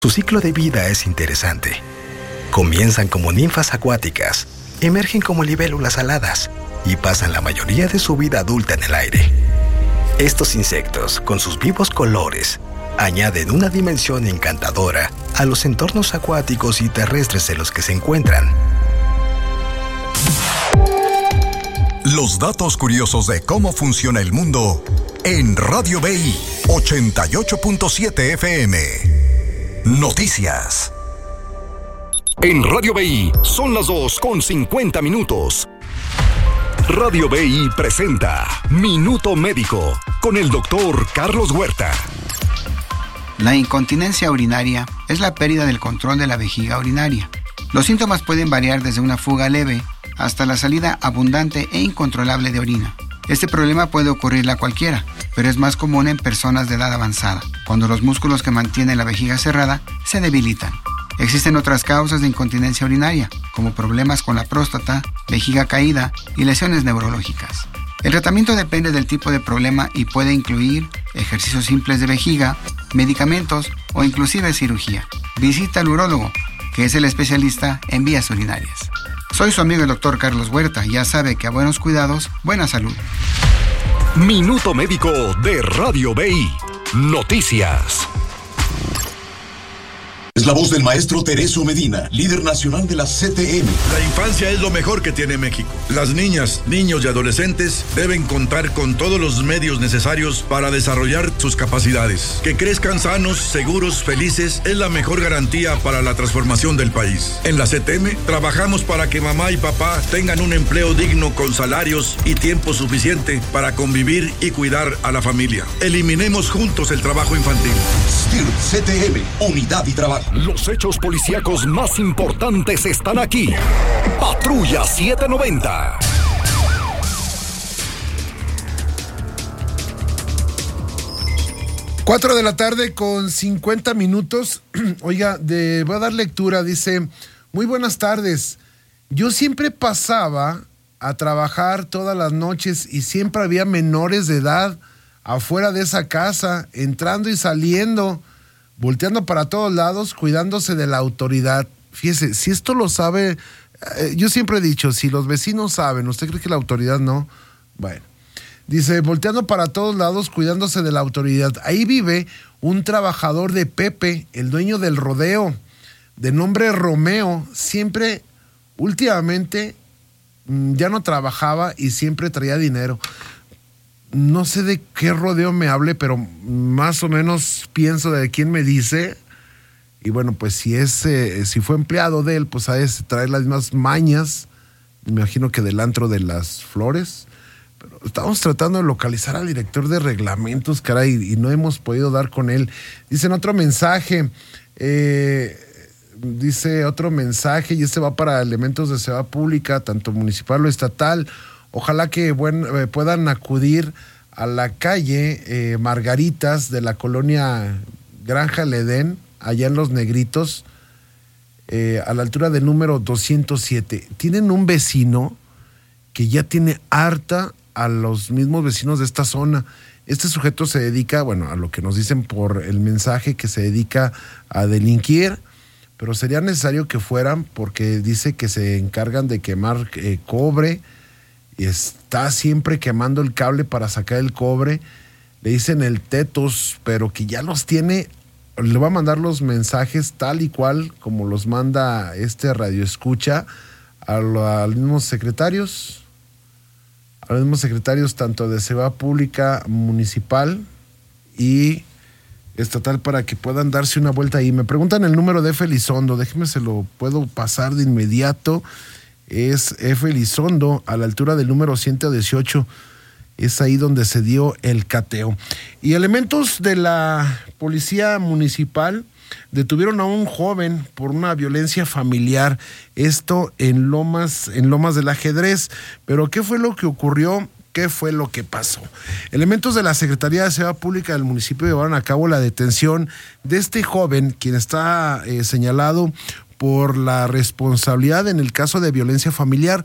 Su ciclo de vida es interesante. Comienzan como ninfas acuáticas, emergen como libélulas aladas y pasan la mayoría de su vida adulta en el aire. Estos insectos, con sus vivos colores, añaden una dimensión encantadora a los entornos acuáticos y terrestres en los que se encuentran. Los datos curiosos de cómo funciona el mundo en Radio BI 88.7 FM. Noticias. En Radio BI son las 2:50. Radio BI presenta Minuto Médico con el doctor Carlos Huerta. La incontinencia urinaria es la pérdida del control de la vejiga urinaria. Los síntomas pueden variar desde una fuga leve hasta la salida abundante e incontrolable de orina. Este problema puede ocurrirle a cualquiera, pero es más común en personas de edad avanzada, cuando los músculos que mantienen la vejiga cerrada se debilitan. Existen otras causas de incontinencia urinaria, como problemas con la próstata, vejiga caída y lesiones neurológicas. El tratamiento depende del tipo de problema y puede incluir ejercicios simples de vejiga, medicamentos o inclusive cirugía. Visita al urólogo, que es el especialista en vías urinarias. Soy su amigo el doctor Carlos Huerta. Ya sabe que a buenos cuidados, buena salud. Minuto Médico de Radio BI. Noticias. Es la voz del maestro Tereso Medina, líder nacional de la CTM. La infancia es lo mejor que tiene México. Las niñas, niños y adolescentes deben contar con todos los medios necesarios para desarrollar sus capacidades. Que crezcan sanos, seguros, felices es la mejor garantía para la transformación del país. En la CTM trabajamos para que mamá y papá tengan un empleo digno con salarios y tiempo suficiente para convivir y cuidar a la familia. Eliminemos juntos el trabajo infantil. STIR CTM, unidad y trabajo. Los hechos policíacos más importantes están aquí. Patrulla 790. Cuatro de la tarde con 50 minutos. Oiga, voy a dar lectura. Dice, muy buenas tardes. Yo siempre pasaba a trabajar todas las noches y siempre había menores de edad afuera de esa casa, entrando y saliendo, volteando para todos lados, cuidándose de la autoridad. Fíjese, si esto lo sabe, yo siempre he dicho, si los vecinos saben, ¿usted cree que la autoridad no? Bueno, dice, volteando para todos lados, cuidándose de la autoridad. Ahí vive un trabajador de Pepe, el dueño del rodeo, de nombre Romeo. Siempre, últimamente, ya no trabajaba y siempre traía dinero. No sé de qué rodeo me hable, pero más o menos pienso de quién me dice. Y bueno, pues si fue empleado de él, pues a ese traer las mismas mañas. Me imagino que del antro de las flores. Pero estamos tratando de localizar al director de reglamentos, caray, y no hemos podido dar con él. Dicen otro mensaje. Dice otro mensaje, y este va para elementos de seguridad pública, tanto municipal o estatal. Ojalá que puedan acudir a la calle Margaritas de la colonia Granja El Edén, allá en Los Negritos, a la altura del número 207. Tienen un vecino que ya tiene harta a los mismos vecinos de esta zona. Este sujeto se dedica, bueno, a lo que nos dicen por el mensaje, que se dedica a delinquir, pero sería necesario que fueran porque dice que se encargan de quemar cobre, y está siempre quemando el cable para sacar el cobre. Le dicen el tetos, pero que ya los tiene. Le va a mandar los mensajes tal y cual como los manda este radioescucha a los mismos secretarios, tanto de seguridad pública municipal y estatal, para que puedan darse una vuelta ahí. Me preguntan el número de F. Elizondo, déjeme, se lo puedo pasar de inmediato. Es F. Elizondo, a la altura del número 118. Es ahí donde se dio el cateo. Y elementos de la policía municipal detuvieron a un joven por una violencia familiar. Esto en Lomas del Ajedrez. Pero ¿qué fue lo que ocurrió? ¿Qué fue lo que pasó? Elementos de la Secretaría de Seguridad Pública del municipio llevaron a cabo la detención de este joven, quien está señalado por la responsabilidad en el caso de violencia familiar.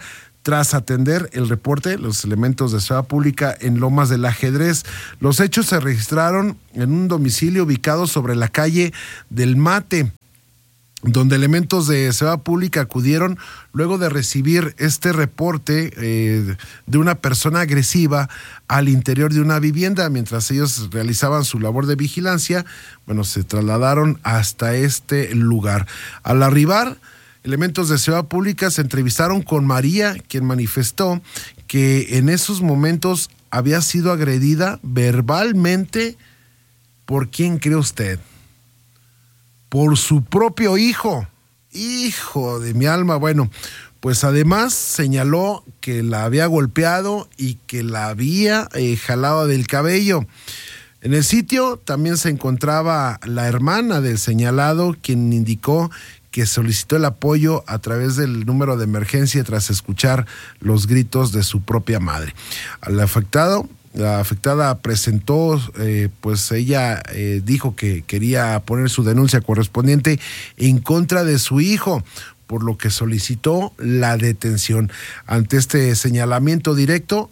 Tras atender el reporte, los elementos de seguridad pública en Lomas del Ajedrez, los hechos se registraron en un domicilio ubicado sobre la calle del Mate, donde elementos de seguridad pública acudieron luego de recibir este reporte de una persona agresiva al interior de una vivienda. Mientras ellos realizaban su labor de vigilancia, se trasladaron hasta este lugar. Al arribar, elementos de seguridad pública se entrevistaron con María, quien manifestó que en esos momentos había sido agredida verbalmente. ¿Por quién cree usted? Por su propio hijo. Hijo de mi alma. Pues además señaló que la había golpeado y que la había jalado del cabello. En el sitio también se encontraba la hermana del señalado, quien indicó que solicitó el apoyo a través del número de emergencia tras escuchar los gritos de su propia madre. La afectada presentó, ella dijo que quería poner su denuncia correspondiente en contra de su hijo, por lo que solicitó la detención. Ante este señalamiento directo,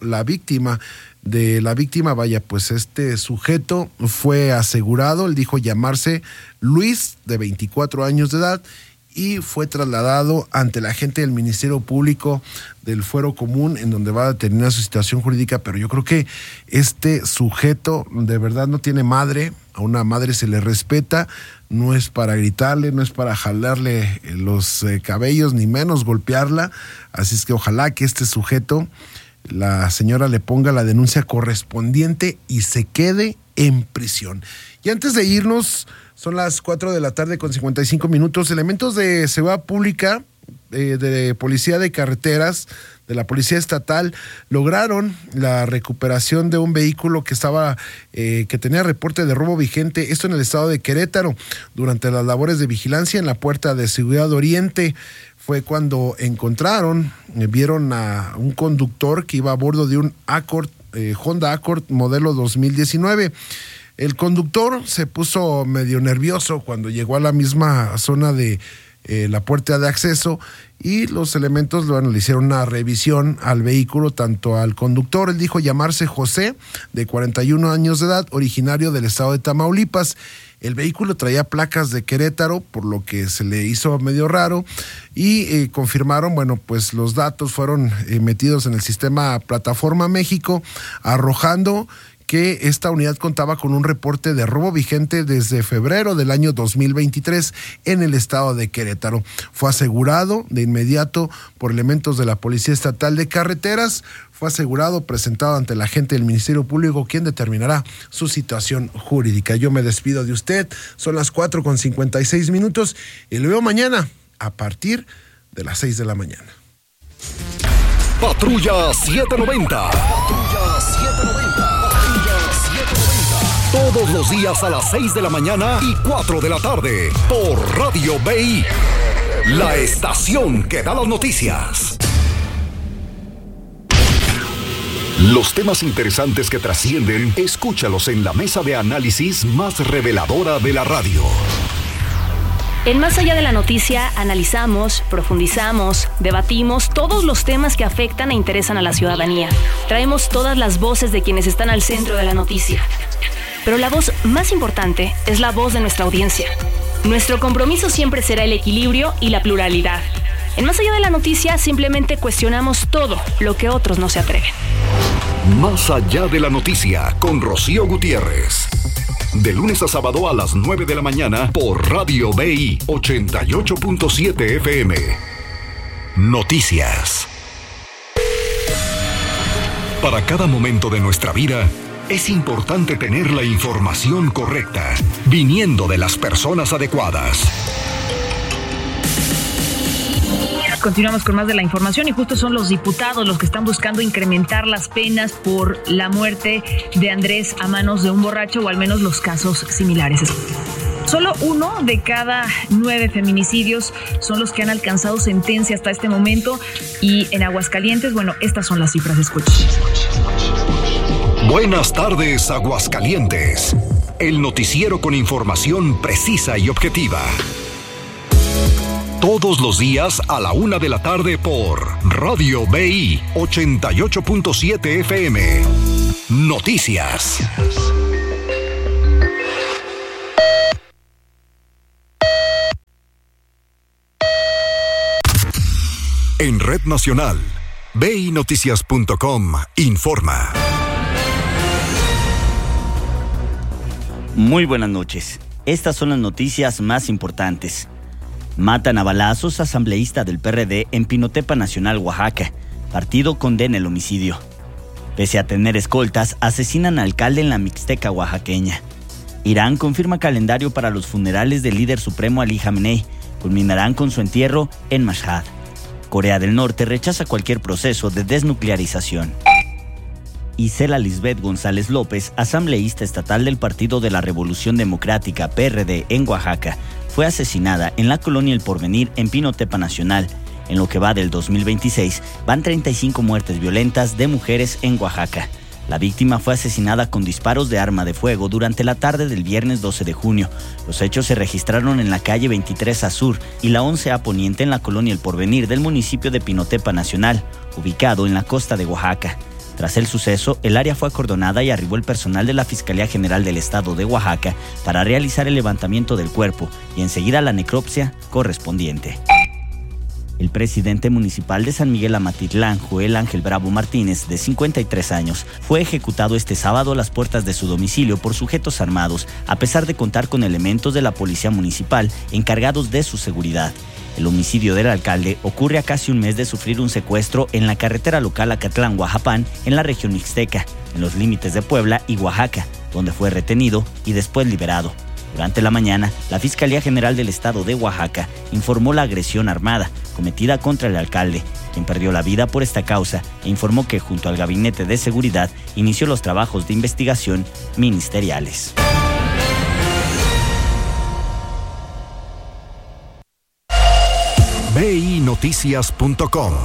este sujeto fue asegurado. Él dijo llamarse Luis, de 24 años de edad, y fue trasladado ante la agente del Ministerio Público del Fuero Común, en donde va a determinar su situación jurídica. Pero yo creo que este sujeto de verdad no tiene madre. A una madre se le respeta, no es para gritarle, no es para jalarle los cabellos, ni menos golpearla. Así es que ojalá que este sujeto, la señora le ponga la denuncia correspondiente y se quede en prisión. Y antes de irnos, son las 4:55 p.m. Elementos de seguridad pública, de policía de carreteras, de la policía estatal, lograron la recuperación de un vehículo que tenía reporte de robo vigente, esto en el estado de Querétaro. Durante las labores de vigilancia en la puerta de Seguridad Oriente, fue cuando vieron a un conductor que iba a bordo de un Honda Accord modelo 2019. El conductor se puso medio nervioso cuando llegó a la misma zona de la puerta de acceso, y los elementos le hicieron una revisión al vehículo, tanto al conductor. Él dijo llamarse José, de 41 años de edad, originario del estado de Tamaulipas. El vehículo traía placas de Querétaro, por lo que se le hizo medio raro, y confirmaron, los datos fueron metidos en el sistema Plataforma México, arrojando que esta unidad contaba con un reporte de robo vigente desde febrero del año 2023 en el estado de Querétaro. Fue asegurado de inmediato por elementos de la Policía Estatal de Carreteras. Fue asegurado, presentado ante la agente del Ministerio Público, quien determinará su situación jurídica. Yo me despido de usted. Son las 4:56 p.m. y lo veo mañana a partir de las 6 de la mañana. Patrulla 790. Patrulla 790. Todos los días a las 6 de la mañana y 4 de la tarde por Radio BI, la estación que da las noticias. Los temas interesantes que trascienden, escúchalos en la mesa de análisis más reveladora de la radio. En Más Allá de la Noticia analizamos, profundizamos, debatimos todos los temas que afectan e interesan a la ciudadanía. Traemos todas las voces de quienes están al centro de la noticia. Pero la voz más importante es la voz de nuestra audiencia. Nuestro compromiso siempre será el equilibrio y la pluralidad. En Más Allá de la Noticia simplemente cuestionamos todo lo que otros no se atreven. Más Allá de la Noticia con Rocío Gutiérrez. De lunes a sábado a las 9 de la mañana por Radio BI 88.7 FM. Noticias. Para cada momento de nuestra vida, es importante tener la información correcta, viniendo de las personas adecuadas. Continuamos con más de la información y justo son los diputados los que están buscando incrementar las penas por la muerte de Andrés a manos de un borracho, o al menos los casos similares. Solo 1 de cada 9 feminicidios son los que han alcanzado sentencia hasta este momento, y en Aguascalientes, estas son las cifras. Escuchen. Buenas tardes, Aguascalientes. El noticiero con información precisa y objetiva. Todos los días a la 1:00 p.m. por Radio BI 88.7 FM. Noticias. En Red Nacional, BINoticias.com informa. Muy buenas noches. Estas son las noticias más importantes. Matan a balazos asambleísta del PRD en Pinotepa Nacional, Oaxaca. Partido condena el homicidio. Pese a tener escoltas, asesinan al alcalde en la Mixteca oaxaqueña. Irán confirma calendario para los funerales del líder supremo Ali Khamenei. Culminarán con su entierro en Mashhad. Corea del Norte rechaza cualquier proceso de desnuclearización. Isela Lisbeth González López, asambleísta estatal del Partido de la Revolución Democrática PRD en Oaxaca, fue asesinada en la colonia El Porvenir en Pinotepa Nacional. En lo que va del 2026, van 35 muertes violentas de mujeres en Oaxaca. La víctima fue asesinada con disparos de arma de fuego durante la tarde del viernes 12 de junio. Los hechos se registraron en la calle 23A Sur y la 11A Poniente en la colonia El Porvenir del municipio de Pinotepa Nacional, ubicado en la costa de Oaxaca. Tras el suceso, el área fue acordonada y arribó el personal de la Fiscalía General del Estado de Oaxaca para realizar el levantamiento del cuerpo y enseguida la necropsia correspondiente. El presidente municipal de San Miguel Amatitlán, Joel Ángel Bravo Martínez, de 53 años, fue ejecutado este sábado a las puertas de su domicilio por sujetos armados, a pesar de contar con elementos de la policía municipal encargados de su seguridad. El homicidio del alcalde ocurre a casi un mes de sufrir un secuestro en la carretera local Acatlán-Huajapán, en la región mixteca, en los límites de Puebla y Oaxaca, donde fue retenido y después liberado. Durante la mañana, la Fiscalía General del Estado de Oaxaca informó la agresión armada cometida contra el alcalde, quien perdió la vida por esta causa, e informó que junto al Gabinete de Seguridad inició los trabajos de investigación ministeriales. BINoticias.com.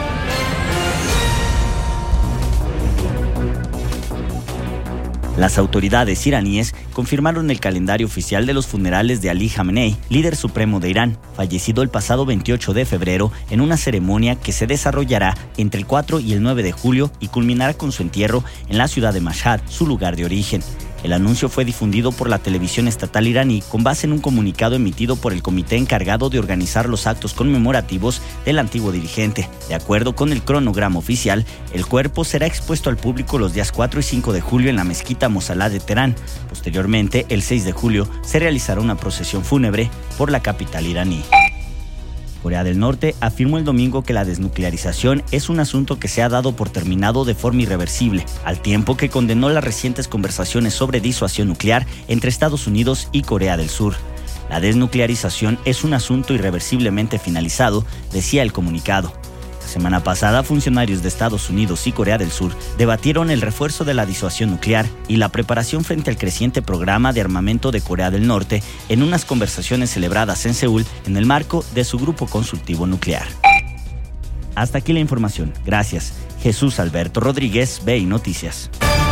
Las autoridades iraníes confirmaron el calendario oficial de los funerales de Ali Khamenei, líder supremo de Irán, fallecido el pasado 28 de febrero en una ceremonia que se desarrollará entre el 4 y el 9 de julio y culminará con su entierro en la ciudad de Mashhad, su lugar de origen. El anuncio fue difundido por la televisión estatal iraní con base en un comunicado emitido por el comité encargado de organizar los actos conmemorativos del antiguo dirigente. De acuerdo con el cronograma oficial, el cuerpo será expuesto al público los días 4 y 5 de julio en la mezquita Mosalá de Teherán. Posteriormente, el 6 de julio, se realizará una procesión fúnebre por la capital iraní. Corea del Norte afirmó el domingo que la desnuclearización es un asunto que se ha dado por terminado de forma irreversible, al tiempo que condenó las recientes conversaciones sobre disuasión nuclear entre Estados Unidos y Corea del Sur. La desnuclearización es un asunto irreversiblemente finalizado, decía el comunicado. La semana pasada, funcionarios de Estados Unidos y Corea del Sur debatieron el refuerzo de la disuasión nuclear y la preparación frente al creciente programa de armamento de Corea del Norte en unas conversaciones celebradas en Seúl en el marco de su grupo consultivo nuclear. Hasta aquí la información. Gracias. Jesús Alberto Rodríguez, BI Noticias.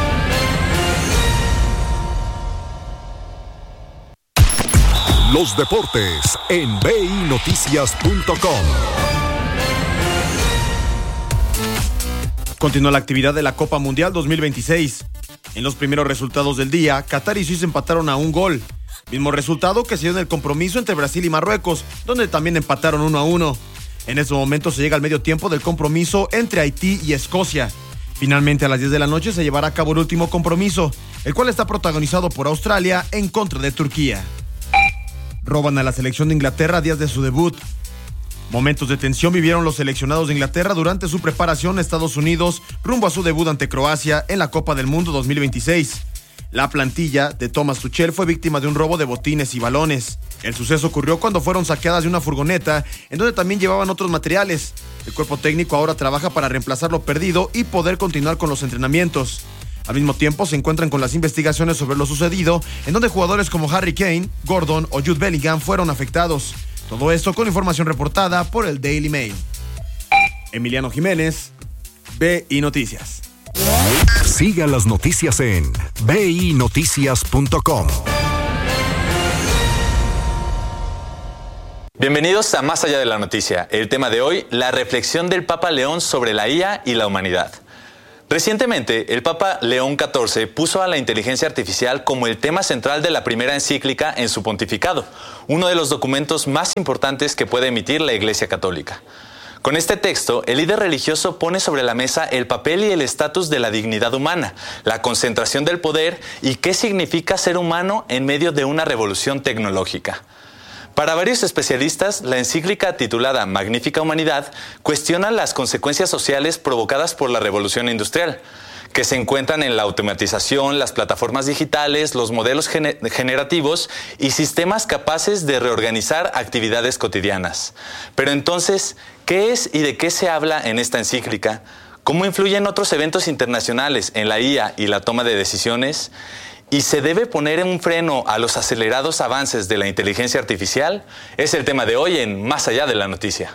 Los deportes en BINoticias.com. Continúa la actividad de la Copa Mundial 2026. En los primeros resultados del día, Qatar y Suiza empataron a 1 gol. Mismo resultado que se dio en el compromiso entre Brasil y Marruecos, donde también empataron 1-1. En este momento se llega al medio tiempo del compromiso entre Haití y Escocia. Finalmente a las 10 de la noche se llevará a cabo el último compromiso, el cual está protagonizado por Australia en contra de Turquía. Roban a la selección de Inglaterra días de su debut. Momentos de tensión vivieron los seleccionados de Inglaterra durante su preparación a Estados Unidos rumbo a su debut ante Croacia en la Copa del Mundo 2026. La plantilla de Thomas Tuchel fue víctima de un robo de botines y balones. El suceso ocurrió cuando fueron saqueadas de una furgoneta, en donde también llevaban otros materiales. El cuerpo técnico ahora trabaja para reemplazar lo perdido y poder continuar con los entrenamientos. Al mismo tiempo se encuentran con las investigaciones sobre lo sucedido, en donde jugadores como Harry Kane, Gordon o Jude Bellingham fueron afectados. Todo esto con información reportada por el Daily Mail. Emiliano Jiménez, BI Noticias. Siga las noticias en BINoticias.com. Bienvenidos a Más allá de la noticia. El tema de hoy, la reflexión del Papa León sobre la IA y la humanidad. Recientemente, el Papa León XIV puso a la inteligencia artificial como el tema central de la primera encíclica en su pontificado, uno de los documentos más importantes que puede emitir la Iglesia Católica. Con este texto, el líder religioso pone sobre la mesa el papel y el estatus de la dignidad humana, la concentración del poder y qué significa ser humano en medio de una revolución tecnológica. Para varios especialistas, la encíclica titulada Magnífica Humanidad cuestiona las consecuencias sociales provocadas por la revolución industrial, que se encuentran en la automatización, las plataformas digitales, los modelos generativos y sistemas capaces de reorganizar actividades cotidianas. Pero entonces, ¿qué es y de qué se habla en esta encíclica? ¿Cómo influyen otros eventos internacionales en la IA y la toma de decisiones? ¿Y se debe poner un freno a los acelerados avances de la inteligencia artificial? Es el tema de hoy en Más allá de la noticia.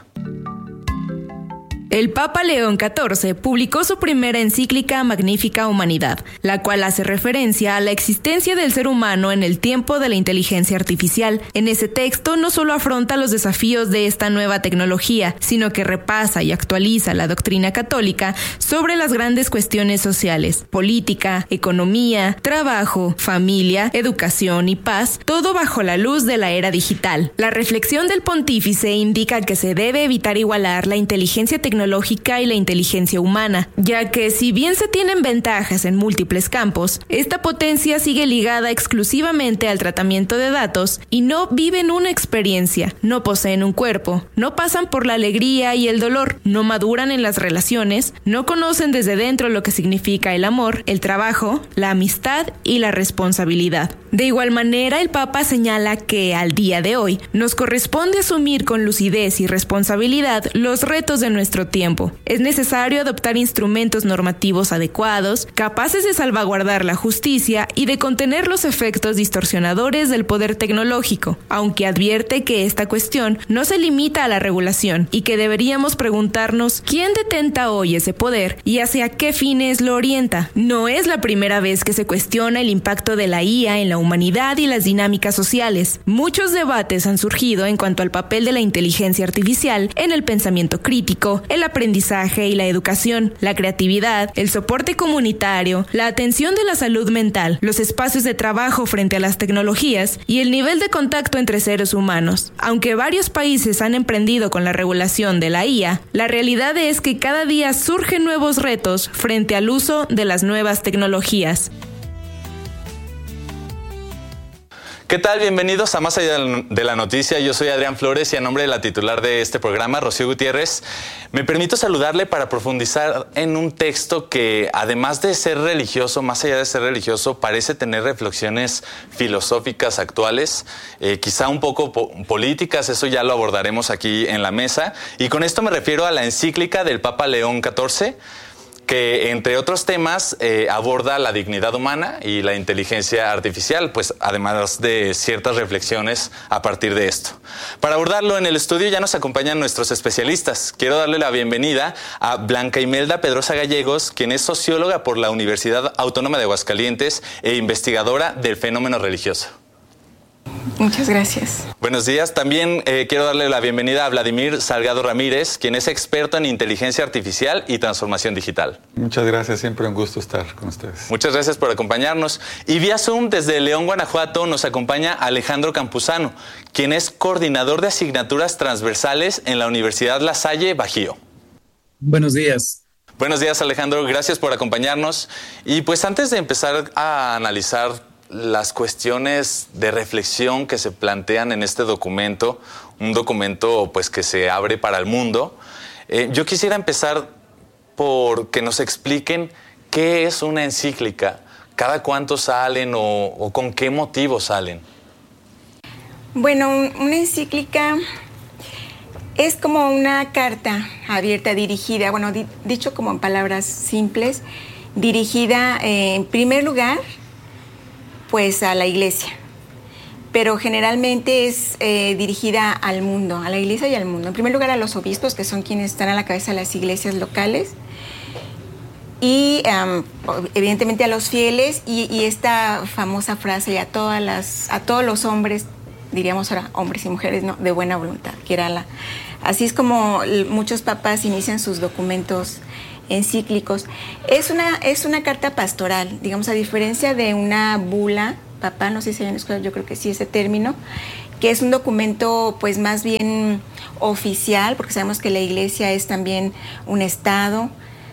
El Papa León XIV publicó su primera encíclica Magnífica Humanidad, la cual hace referencia a la existencia del ser humano en el tiempo de la inteligencia artificial. En ese texto no solo afronta los desafíos de esta nueva tecnología, sino que repasa y actualiza la doctrina católica sobre las grandes cuestiones sociales, política, economía, trabajo, familia, educación y paz, todo bajo la luz de la era digital. La reflexión del pontífice indica que se debe evitar igualar la inteligencia tecnológica y la inteligencia humana, ya que si bien se tienen ventajas en múltiples campos, esta potencia sigue ligada exclusivamente al tratamiento de datos y no viven una experiencia, no poseen un cuerpo, no pasan por la alegría y el dolor, no maduran en las relaciones, no conocen desde dentro lo que significa el amor, el trabajo, la amistad y la responsabilidad. De igual manera, el Papa señala que, al día de hoy, nos corresponde asumir con lucidez y responsabilidad los retos de nuestro tiempo. Es necesario adoptar instrumentos normativos adecuados, capaces de salvaguardar la justicia y de contener los efectos distorsionadores del poder tecnológico, aunque advierte que esta cuestión no se limita a la regulación y que deberíamos preguntarnos quién detenta hoy ese poder y hacia qué fines lo orienta. No es la primera vez que se cuestiona el impacto de la IA en la humanidad y las dinámicas sociales. Muchos debates han surgido en cuanto al papel de la inteligencia artificial en el pensamiento crítico, el aprendizaje y la educación, la creatividad, el soporte comunitario, la atención de la salud mental, los espacios de trabajo frente a las tecnologías y el nivel de contacto entre seres humanos. Aunque varios países han emprendido con la regulación de la IA, la realidad es que cada día surgen nuevos retos frente al uso de las nuevas tecnologías. ¿Qué tal? Bienvenidos a Más allá de la noticia. Yo soy Adrián Flores y a nombre de la titular de este programa, Rocío Gutiérrez, me permito saludarle para profundizar en un texto que, además de ser religioso, más allá de ser religioso, parece tener reflexiones filosóficas actuales, quizá un poco políticas, eso ya lo abordaremos aquí en la mesa. Y con esto me refiero a la encíclica del Papa León XIV, que entre otros temas aborda la dignidad humana y la inteligencia artificial, pues además de ciertas reflexiones a partir de esto. Para abordarlo en el estudio ya nos acompañan nuestros especialistas. Quiero darle la bienvenida a Blanca Imelda Pedrosa Gallegos, quien es socióloga por la Universidad Autónoma de Aguascalientes e investigadora del fenómeno religioso. Muchas gracias. Buenos días. También quiero darle la bienvenida a Vladimir Salgado Ramírez, quien es experto en inteligencia artificial y transformación digital. Muchas gracias, siempre un gusto estar con ustedes. Muchas gracias por acompañarnos. Y vía Zoom desde León, Guanajuato, nos acompaña Alejandro Campuzano, quien es coordinador de asignaturas transversales en la Universidad La Salle Bajío. Buenos días. Buenos días, Alejandro. Gracias por acompañarnos. Y pues antes de empezar a analizar las cuestiones de reflexión que se plantean en este documento, un documento pues que se abre para el mundo, yo quisiera empezar por que nos expliquen qué es una encíclica, cada cuánto salen o con qué motivo salen. Bueno, una encíclica es como una carta abierta, dirigida, bueno, dicho como en palabras simples, dirigida en primer lugar pues a la iglesia, pero generalmente es dirigida al mundo, a la iglesia y al mundo. En primer lugar a los obispos, que son quienes están a la cabeza de las iglesias locales, y evidentemente a los fieles, y esta famosa frase, a todos los hombres diríamos ahora hombres y mujeres, ¿no? De buena voluntad, que era así es como muchos papas inician sus documentos encíclicos. Es una carta pastoral, digamos, a diferencia de una bula papal, no sé si hay en la escuela, yo creo que sí ese término, que es un documento pues más bien oficial, porque sabemos que la Iglesia es también un Estado,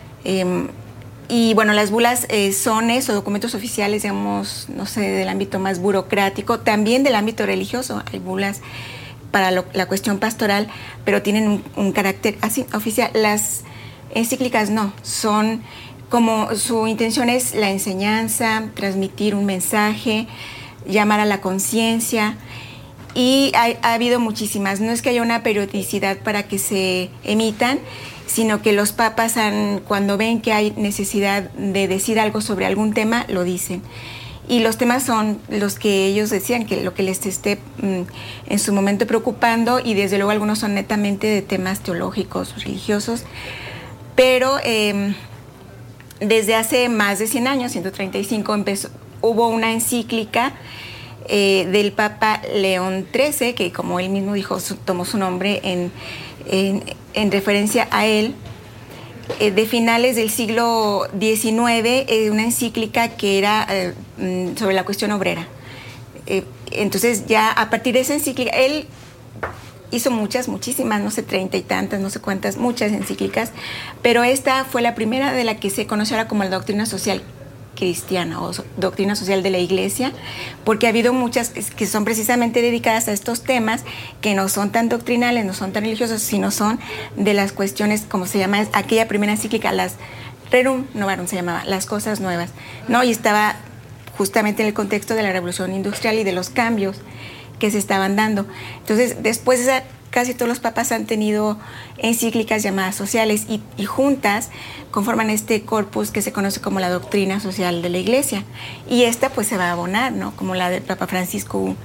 y bueno, las bulas son eso, documentos oficiales, digamos, no sé, del ámbito más burocrático, también del ámbito religioso. Hay bulas para la cuestión pastoral, pero tienen un carácter así oficial. Las encíclicas no, son como su intención es la enseñanza, transmitir un mensaje, llamar a la conciencia, y ha habido muchísimas. No es que haya una periodicidad para que se emitan, sino que los papas cuando ven que hay necesidad de decir algo sobre algún tema, lo dicen. Y los temas son los que ellos decían, que lo que les esté en su momento preocupando, y desde luego algunos son netamente de temas teológicos, religiosos, pero desde hace más de 100 años, 135, hubo una encíclica del Papa León XIII, que como él mismo dijo, tomó su nombre en referencia a él, de finales del siglo XIX, una encíclica que era sobre la cuestión obrera. Entonces ya a partir de esa encíclica, él hizo muchísimas, no sé, 30 y tantas, no sé cuántas, muchas encíclicas, pero esta fue la primera de la que se conoció ahora como la doctrina social cristiana o doctrina social de la Iglesia, porque ha habido muchas que son precisamente dedicadas a estos temas que no son tan doctrinales, no son tan religiosos, sino son de las cuestiones, como se llama aquella primera encíclica, las Rerum Novarum se llamaba, las cosas nuevas, ¿no? Y estaba justamente en el contexto de la revolución industrial y de los cambios que se estaban dando. Entonces, después casi todos los papas han tenido encíclicas llamadas sociales y juntas conforman este corpus que se conoce como la doctrina social de la Iglesia. Y esta pues se va a abonar, ¿no? Como la del Papa Francisco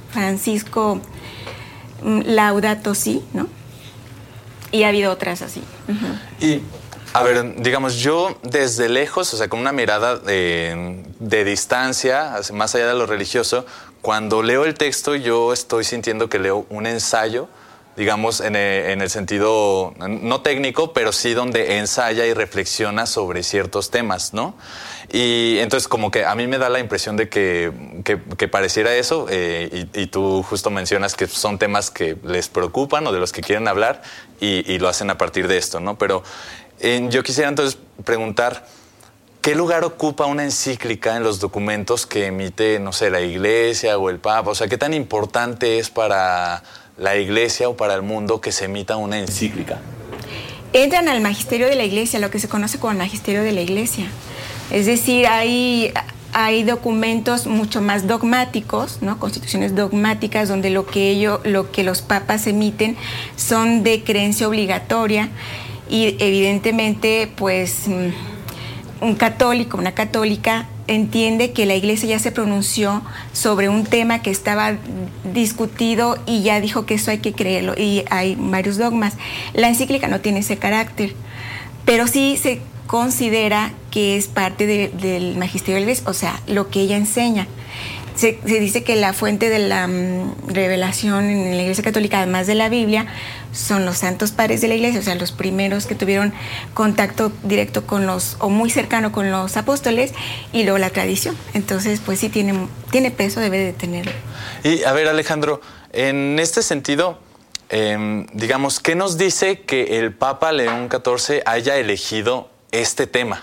Laudato Si, ¿no? Y ha habido otras así. Uh-huh. Y, a ver, digamos, yo desde lejos, o sea, con una mirada de distancia, más allá de lo religioso, cuando leo el texto yo estoy sintiendo que leo un ensayo, digamos, en el sentido no técnico, pero sí donde ensaya y reflexiona sobre ciertos temas, ¿no? Y entonces como que a mí me da la impresión de que pareciera eso, y tú justo mencionas que son temas que les preocupan o de los que quieren hablar y lo hacen a partir de esto, ¿no? Pero yo quisiera entonces preguntar, ¿qué lugar ocupa una encíclica en los documentos que emite, no sé, la Iglesia o el Papa? O sea, ¿qué tan importante es para la Iglesia o para el mundo que se emita una encíclica? Entran al magisterio de la Iglesia, lo que se conoce como el magisterio de la Iglesia. Es decir, hay documentos mucho más dogmáticos, ¿no? Constituciones dogmáticas, donde lo que los papas emiten son de creencia obligatoria, y evidentemente, pues, un católico, una católica entiende que la Iglesia ya se pronunció sobre un tema que estaba discutido y ya dijo que eso hay que creerlo, y hay varios dogmas. La encíclica no tiene ese carácter, pero sí se considera que es parte del magisterio de la Iglesia, o sea, lo que ella enseña. Se dice que la fuente de la revelación en la Iglesia Católica, además de la Biblia, son los santos padres de la Iglesia, o sea, los primeros que tuvieron contacto directo con o muy cercano con los apóstoles, y luego la tradición. Entonces, pues sí tiene peso, debe de tenerlo. Y a ver, Alejandro, en este sentido, digamos, ¿qué nos dice que el Papa León XIV haya elegido este tema?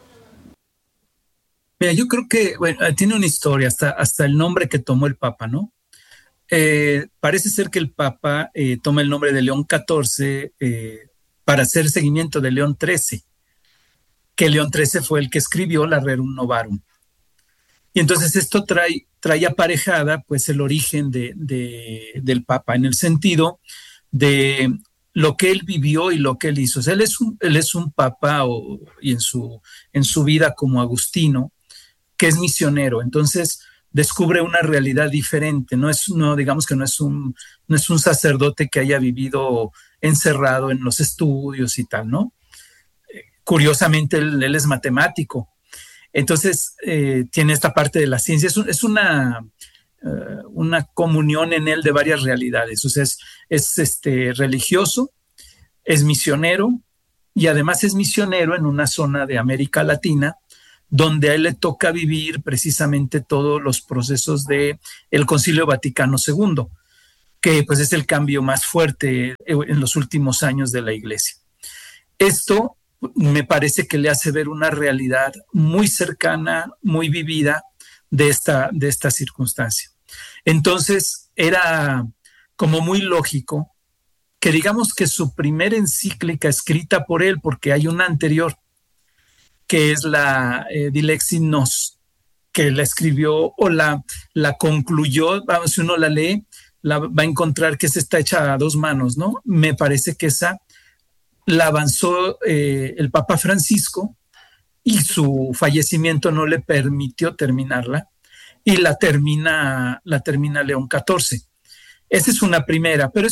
Mira, yo creo que tiene una historia, hasta el nombre que tomó el Papa, ¿no? Parece ser que el Papa toma el nombre de León XIV para hacer seguimiento de León XIII, que León XIII fue el que escribió la Rerum Novarum. Y entonces esto trae aparejada pues el origen del Papa, en el sentido de lo que él vivió y lo que él hizo. O sea, él es un Papa y en su vida como agustino, que es misionero. Entonces descubre una realidad diferente. Digamos que no es un sacerdote que haya vivido encerrado en los estudios y tal, ¿no? Curiosamente, él es matemático. Entonces, tiene esta parte de la ciencia. Es una comunión en él de varias realidades. O sea, es religioso, es misionero, y además es misionero en una zona de América Latina donde a él le toca vivir precisamente todos los procesos del Concilio Vaticano II, que pues es el cambio más fuerte en los últimos años de la Iglesia. Esto me parece que le hace ver una realidad muy cercana, muy vivida de esta circunstancia. Entonces era como muy lógico que digamos que su primera encíclica escrita por él, porque hay una anterior, que es la Dilexit Nos, que la escribió o la concluyó, vamos, si uno la lee, va a encontrar que está hecha a dos manos, ¿no? Me parece que esa la avanzó el Papa Francisco y su fallecimiento no le permitió terminarla, y la termina León XIV. Esa es una primera, pero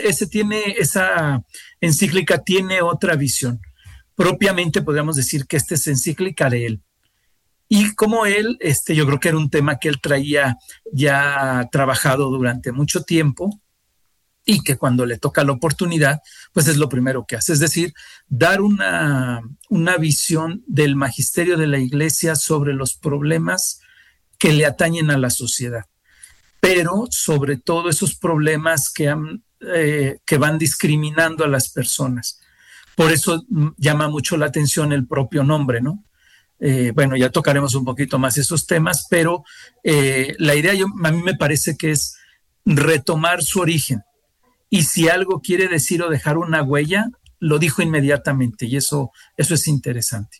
esa encíclica tiene otra visión. Propiamente podríamos decir que esta es encíclica de él. Y como él, yo creo que era un tema que él traía ya trabajado durante mucho tiempo, y que cuando le toca la oportunidad, pues es lo primero que hace. Es decir, dar una visión del magisterio de la Iglesia sobre los problemas que le atañen a la sociedad, pero sobre todo esos problemas que van discriminando a las personas. Por eso llama mucho la atención el propio nombre, ¿no? Bueno, ya tocaremos un poquito más esos temas, pero la idea a mí me parece que es retomar su origen. Y si algo quiere decir o dejar una huella, lo dijo inmediatamente, y eso es interesante.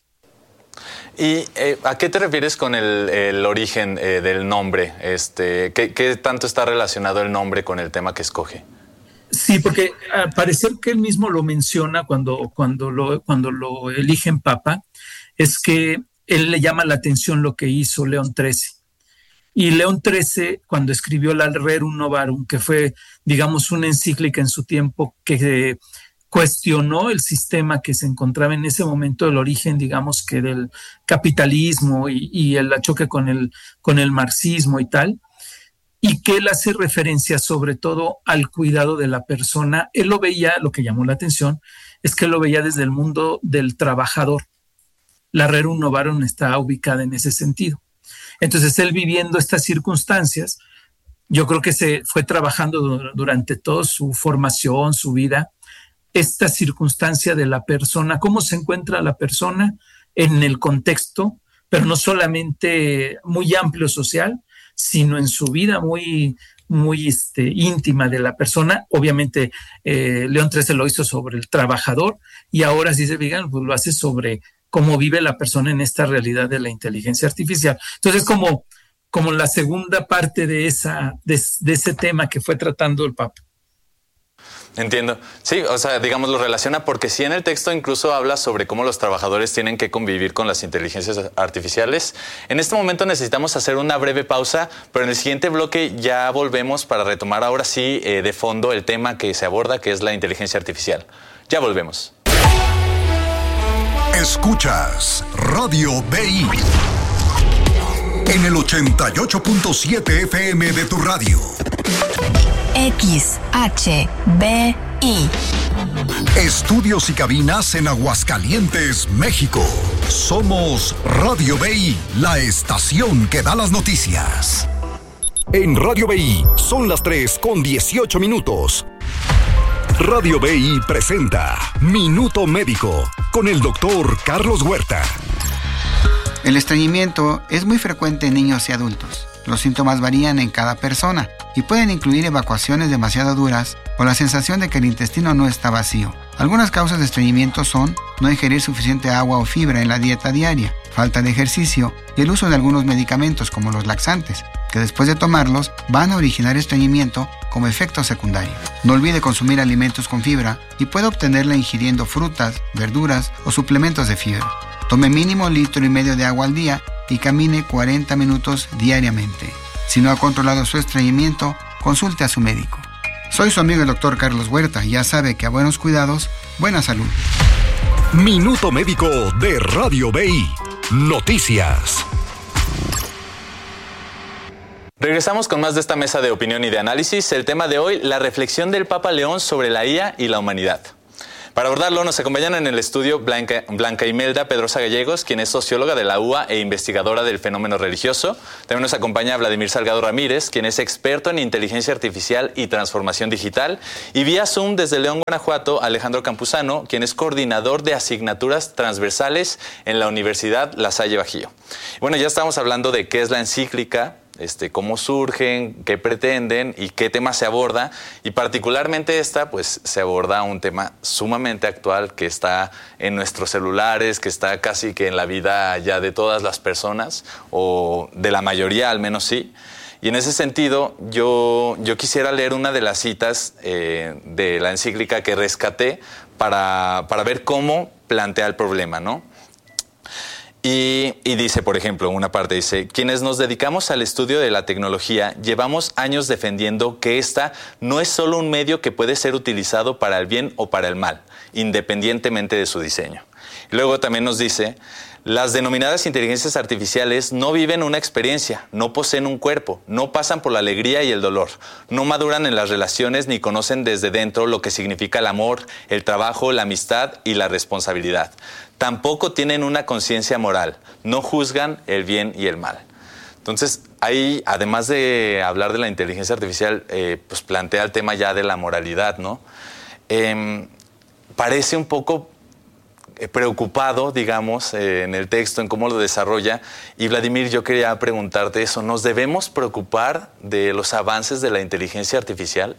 ¿Y a qué te refieres con el origen del nombre? ¿Qué tanto está relacionado el nombre con el tema que escoge? Sí, porque al parecer que él mismo lo menciona cuando lo eligen papa, es que él le llama la atención lo que hizo León XIII. Y León XIII, cuando escribió la Rerum Novarum, que fue, digamos, una encíclica en su tiempo que cuestionó el sistema que se encontraba en ese momento, el origen, digamos, que del capitalismo y el choque con el marxismo y tal, y que él hace referencia sobre todo al cuidado de la persona. Él lo veía, lo que llamó la atención, es que lo veía desde el mundo del trabajador. La Rerum Novarum está ubicada en ese sentido. Entonces, él viviendo estas circunstancias, yo creo que se fue trabajando durante toda su formación, su vida, esta circunstancia de la persona, cómo se encuentra la persona en el contexto, pero no solamente muy amplio social, sino en su vida muy íntima de la persona. Obviamente, León XIII lo hizo sobre el trabajador, y ahora, si se fijan, pues lo hace sobre cómo vive la persona en esta realidad de la inteligencia artificial. Entonces, como la segunda parte de ese tema que fue tratando el Papa. Entiendo. Sí, o sea, digamos, lo relaciona porque sí, en el texto incluso habla sobre cómo los trabajadores tienen que convivir con las inteligencias artificiales. En este momento necesitamos hacer una breve pausa, pero en el siguiente bloque ya volvemos para retomar ahora sí de fondo el tema que se aborda, que es la inteligencia artificial. Ya volvemos. Escuchas Radio BI en el 88.7 FM de tu radio. XHBI. Estudios y cabinas en Aguascalientes, México. Somos Radio BI, la estación que da las noticias. En Radio BI son las 3:18. Radio BI presenta Minuto Médico con el doctor Carlos Huerta. El estreñimiento es muy frecuente en niños y adultos. Los síntomas varían en cada persona y pueden incluir evacuaciones demasiado duras o la sensación de que el intestino no está vacío. Algunas causas de estreñimiento son no ingerir suficiente agua o fibra en la dieta diaria, falta de ejercicio y el uso de algunos medicamentos como los laxantes, que después de tomarlos van a originar estreñimiento como efecto secundario. No olvide consumir alimentos con fibra y puede obtenerla ingiriendo frutas, verduras o suplementos de fibra. Tome mínimo 1,5 litros de agua al día y camine 40 minutos diariamente. Si no ha controlado su estreñimiento, consulte a su médico. Soy su amigo el doctor Carlos Huerta y ya sabe que a buenos cuidados, buena salud. Minuto Médico de Radio BI. Noticias. Regresamos con más de esta mesa de opinión y de análisis. El tema de hoy, la reflexión del Papa León sobre la IA y la humanidad. Para abordarlo nos acompañan en el estudio Blanca Imelda Pedrosa Gallegos, quien es socióloga de la UA e investigadora del fenómeno religioso. También nos acompaña Vladimir Salgado Ramírez, quien es experto en inteligencia artificial y transformación digital. Y vía Zoom desde León, Guanajuato, Alejandro Campuzano, quien es coordinador de asignaturas transversales en la Universidad La Salle Bajío. Bueno, ya estamos hablando de qué es la encíclica, cómo surgen, qué pretenden y qué tema se aborda, y particularmente pues se aborda un tema sumamente actual que está en nuestros celulares, que está casi que en la vida ya de todas las personas, o de la mayoría al menos sí. Y en ese sentido, yo quisiera leer una de las citas de la encíclica que rescaté para ver cómo plantea el problema, ¿no? Y dice, por ejemplo, una parte dice: quienes nos dedicamos al estudio de la tecnología llevamos años defendiendo que esta no es solo un medio que puede ser utilizado para el bien o para el mal, independientemente de su diseño. Y luego también nos dice: las denominadas inteligencias artificiales no viven una experiencia, no poseen un cuerpo, no pasan por la alegría y el dolor, no maduran en las relaciones ni conocen desde dentro lo que significa el amor, el trabajo, la amistad y la responsabilidad. Tampoco tienen una conciencia moral, no juzgan el bien y el mal. Entonces, ahí, además de hablar de la inteligencia artificial, pues plantea el tema ya de la moralidad, ¿no? Parece un poco preocupado, digamos, en el texto, en cómo lo desarrolla. Y Vladimir, yo quería preguntarte eso. ¿Nos debemos preocupar de los avances de la inteligencia artificial?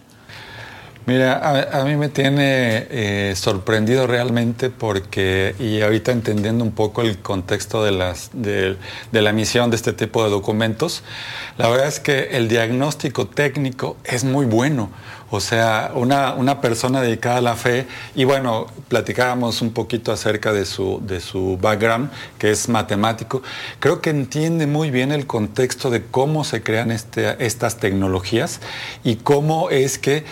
Mira, a mí me tiene sorprendido realmente porque, y ahorita entendiendo un poco el contexto de la emisión de este tipo de documentos, la verdad es que el diagnóstico técnico es muy bueno. O sea, una persona dedicada a la fe, y bueno, platicábamos un poquito acerca de su background, que es matemático. Creo que entiende muy bien el contexto de cómo se crean estas tecnologías y cómo es que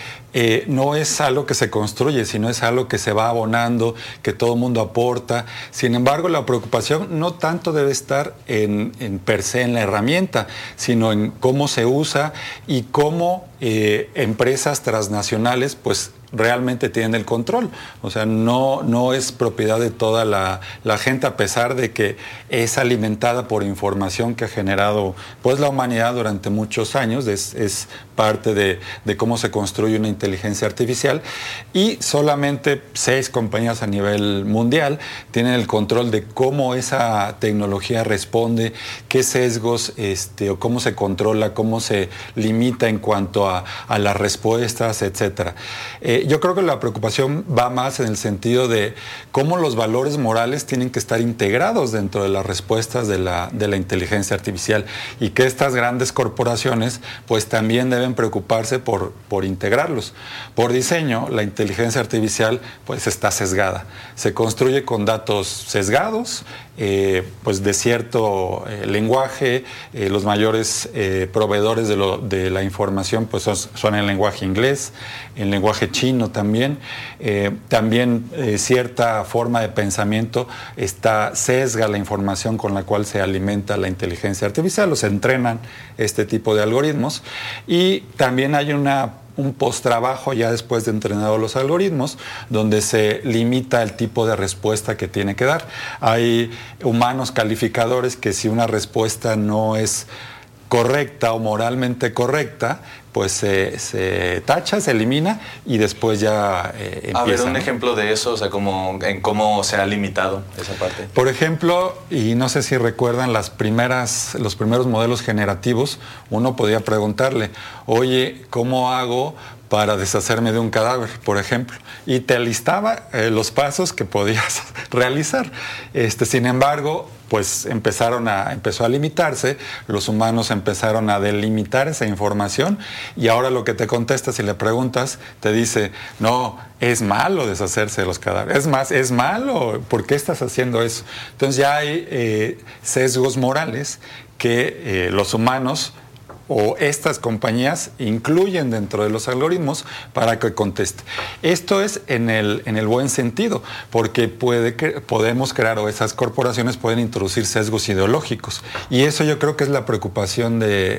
no es algo que se construye, sino es algo que se va abonando, que todo el mundo aporta. Sin embargo, la preocupación no tanto debe estar en per se en la herramienta, sino en cómo se usa y cómo empresas transnacionales pues realmente tienen el control. O sea, no es propiedad de toda la gente, a pesar de que es alimentada por información que ha generado pues la humanidad durante muchos años. Es parte de cómo se construye una inteligencia artificial, y solamente 6 compañías a nivel mundial tienen el control de cómo esa tecnología responde, qué sesgos o cómo se controla, cómo se limita en cuanto a las respuestas, etcétera. Yo creo que la preocupación va más en el sentido de cómo los valores morales tienen que estar integrados dentro de las respuestas de la inteligencia artificial, y que estas grandes corporaciones pues también deben preocuparse por integrarlos. Por diseño, la inteligencia artificial pues está sesgada. Se construye con datos sesgados, pues de cierto lenguaje. Los mayores proveedores de la información pues son el lenguaje inglés, el lenguaje chino también. También cierta forma de pensamiento sesga la información con la cual se alimenta la inteligencia artificial, o se entrenan este tipo de algoritmos. Y también hay un post-trabajo ya después de entrenados los algoritmos, donde se limita el tipo de respuesta que tiene que dar. Hay humanos calificadores que, si una respuesta no es correcta o moralmente correcta, pues se tacha, se elimina, y después ya empieza. A ver, un ejemplo de eso, o sea, en cómo se ha limitado esa parte. Por ejemplo, y no sé si recuerdan los primeros modelos generativos, uno podía preguntarle: oye, ¿cómo hago para deshacerme de un cadáver, por ejemplo? Y te listaba los pasos que podías realizar. Sin embargo, pues empezó a limitarse, los humanos empezaron a delimitar esa información, y ahora lo que te contesta, si le preguntas, te dice: no, es malo deshacerse de los cadáveres, es más, es malo, ¿por qué estás haciendo eso? Entonces ya hay sesgos morales que los humanos o estas compañías incluyen dentro de los algoritmos para que conteste. Esto es en el buen sentido, porque podemos crear, o esas corporaciones pueden introducir sesgos ideológicos. Y eso yo creo que es la preocupación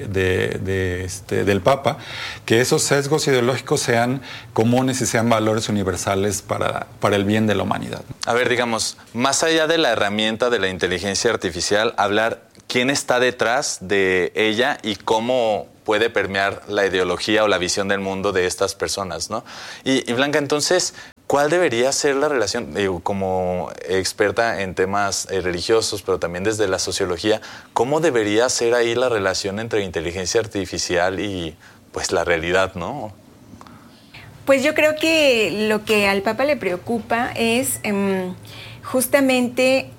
del Papa, que esos sesgos ideológicos sean comunes y sean valores universales para el bien de la humanidad. A ver, digamos, más allá de la herramienta de la inteligencia artificial, hablar quién está detrás de ella y cómo puede permear la ideología o la visión del mundo de estas personas, ¿no? Y Blanca, entonces, ¿cuál debería ser la relación, como experta en temas religiosos, pero también desde la sociología, cómo debería ser ahí la relación entre inteligencia artificial y, pues, la realidad, ¿no? Pues yo creo que lo que al Papa le preocupa es justamente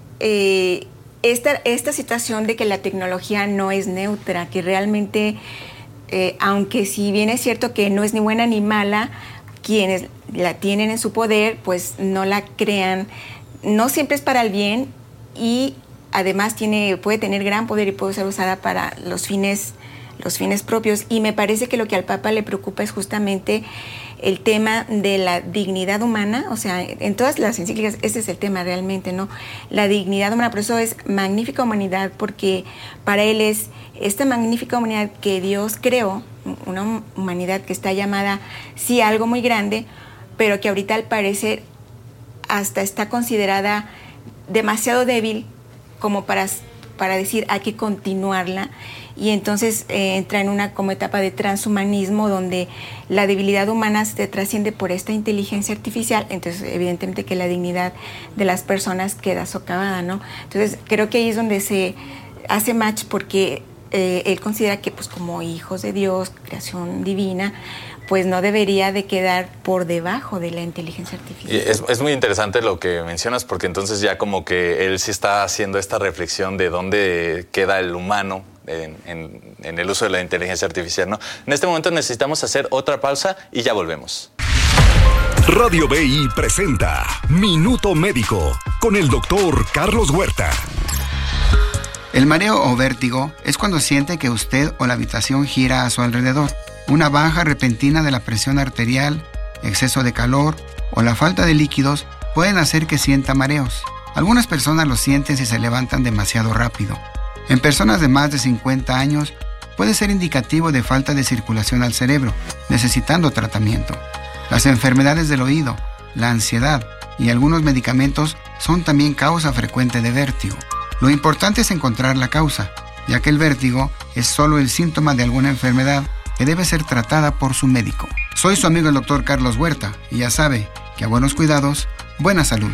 esta situación de que la tecnología no es neutra, que realmente, aunque si bien es cierto que no es ni buena ni mala, quienes la tienen en su poder, pues no la crean, no siempre es para el bien y además puede tener gran poder y puede ser usada para los fines propios. Y me parece que lo que al Papa le preocupa es justamente el tema de la dignidad humana, o sea, en todas las encíclicas ese es el tema realmente, ¿no? La dignidad humana, por eso es magnífica humanidad, porque para él es esta magnífica humanidad que Dios creó, una humanidad que está llamada, sí, a algo muy grande, pero que ahorita al parecer hasta está considerada demasiado débil como para decir hay que continuarla, y entonces entra en una como etapa de transhumanismo donde la debilidad humana se trasciende por esta inteligencia artificial, entonces evidentemente que la dignidad de las personas queda socavada, ¿no? Entonces creo que ahí es donde se hace match, porque él considera que pues como hijos de Dios, creación divina, pues no debería de quedar por debajo de la inteligencia artificial. Es muy interesante lo que mencionas, porque entonces ya como que él sí está haciendo esta reflexión de dónde queda el humano en el uso de la inteligencia artificial, ¿no? En este momento necesitamos hacer otra pausa y ya volvemos. Radio BI presenta Minuto Médico con el doctor Carlos Huerta. El mareo o vértigo es cuando siente que usted o la habitación gira a su alrededor. Una baja repentina de la presión arterial, exceso de calor o la falta de líquidos pueden hacer que sienta mareos. Algunas personas lo sienten si se levantan demasiado rápido. En personas de más de 50 años puede ser indicativo de falta de circulación al cerebro, necesitando tratamiento. Las enfermedades del oído, la ansiedad y algunos medicamentos son también causa frecuente de vértigo. Lo importante es encontrar la causa, ya que el vértigo es solo el síntoma de alguna enfermedad que debe ser tratada por su médico. Soy su amigo el doctor Carlos Huerta y ya sabe que a buenos cuidados, buena salud.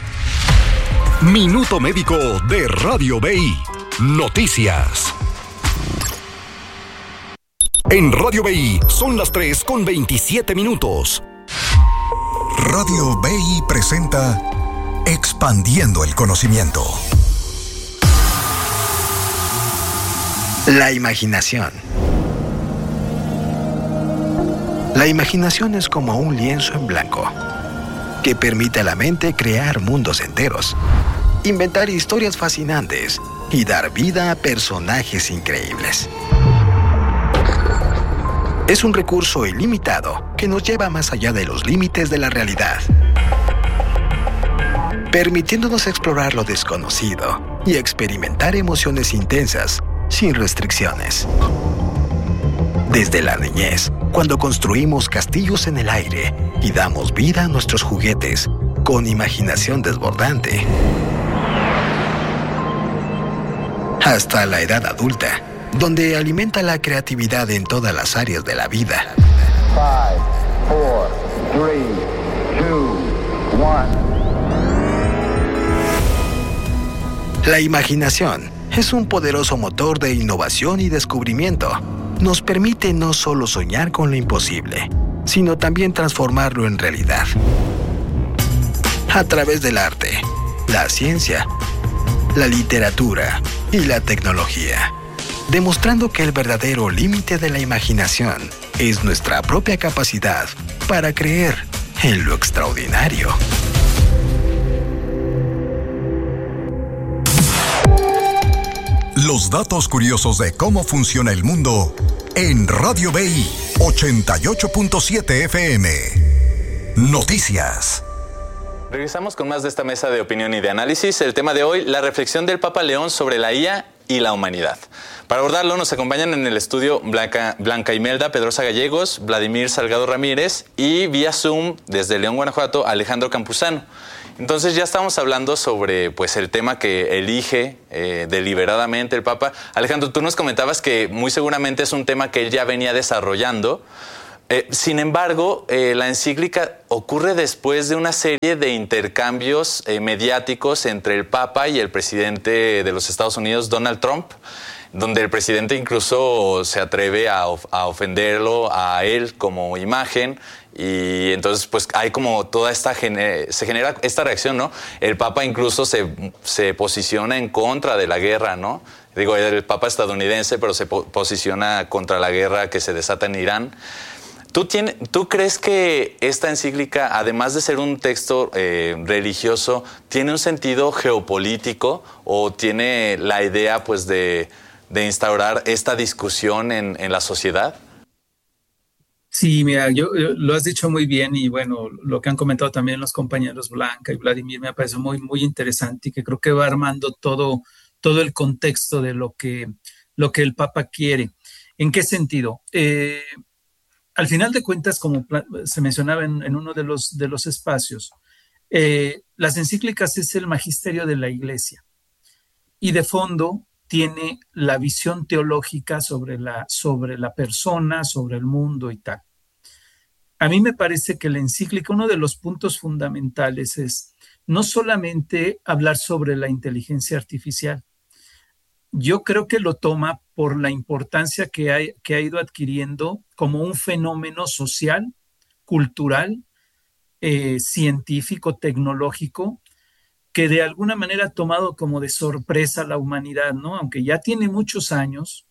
Minuto Médico de Radio BI. Noticias. En Radio BI son las 3:27. Radio BI presenta Expandiendo el Conocimiento. La imaginación. La imaginación es como un lienzo en blanco que permite a la mente crear mundos enteros, inventar historias fascinantes y dar vida a personajes increíbles. Es un recurso ilimitado que nos lleva más allá de los límites de la realidad, permitiéndonos explorar lo desconocido y experimentar emociones intensas sin restricciones. Desde la niñez, cuando construimos castillos en el aire y damos vida a nuestros juguetes con imaginación desbordante, hasta la edad adulta, donde alimenta la creatividad en todas las áreas de la vida. 5, 4, 3, 2, 1. La imaginación es un poderoso motor de innovación y descubrimiento. Nos permite no solo soñar con lo imposible, sino también transformarlo en realidad. A través del arte, la ciencia, la literatura y la tecnología, demostrando que el verdadero límite de la imaginación es nuestra propia capacidad para creer en lo extraordinario. Los datos curiosos de cómo funciona el mundo en Radio BI 88.7 FM. Noticias. Regresamos con más de esta mesa de opinión y de análisis. El tema de hoy, la reflexión del Papa León sobre la IA y la humanidad. Para abordarlo nos acompañan en el estudio Blanca Imelda Pedrosa Gallegos, Vladimir Salgado Ramírez y vía Zoom desde León, Guanajuato, Alejandro Campuzano. Entonces ya estamos hablando sobre pues el tema que elige deliberadamente el Papa. Alejandro, tú nos comentabas que muy seguramente es un tema que él ya venía desarrollando. Sin embargo, la encíclica ocurre después de una serie de intercambios mediáticos entre el Papa y el presidente de los Estados Unidos, Donald Trump, donde el presidente incluso se atreve a ofenderlo a él como imagen. Y entonces pues hay como toda esta se genera esta reacción, ¿no? El Papa incluso se posiciona en contra de la guerra, ¿no? Digo, el Papa estadounidense, pero se posiciona contra la guerra que se desata en Irán. ¿Tú crees que esta encíclica, además de ser un texto religioso, tiene un sentido geopolítico o tiene la idea pues de instaurar esta discusión en la sociedad? Sí, mira, lo has dicho muy bien y bueno, lo que han comentado también los compañeros Blanca y Vladimir me parece muy, muy interesante y que creo que va armando todo el contexto de lo que el Papa quiere. ¿En qué sentido? Al final de cuentas, como se mencionaba en uno de los espacios, las encíclicas es el magisterio de la Iglesia y de fondo tiene la visión teológica sobre la persona, sobre el mundo y tal. A mí me parece que la encíclica, uno de los puntos fundamentales es no solamente hablar sobre la inteligencia artificial. Yo creo que lo toma por la importancia que ha ido adquiriendo como un fenómeno social, cultural, científico, tecnológico, que de alguna manera ha tomado como de sorpresa a la humanidad, ¿no? Aunque ya tiene muchos años